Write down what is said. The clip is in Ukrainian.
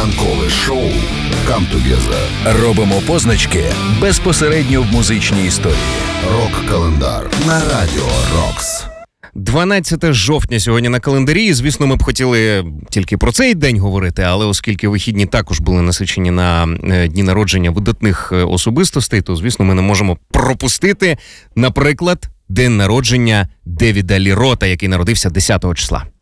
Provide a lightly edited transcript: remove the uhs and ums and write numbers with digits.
Ранкове шоу «Come Together». Робимо позначки безпосередньо в музичній історії. Рок-календар на Радіо Рокс. 12 жовтня сьогодні на календарі. І, звісно, ми б хотіли тільки про цей день говорити, але оскільки вихідні також були насичені на дні народження видатних особистостей, то, звісно, ми не можемо пропустити, наприклад, день народження Девіда Лі Рота, який народився 10 числа.